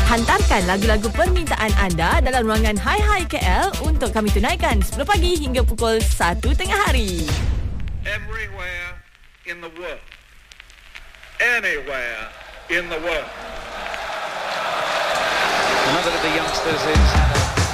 Hantarkan lagu-lagu permintaan anda dalam ruangan Hai Hai KL untuk kami tunaikan 10 pagi hingga pukul 1 tengah hari. Everywhere in the world. Anywhere in the world. Another of the youngsters is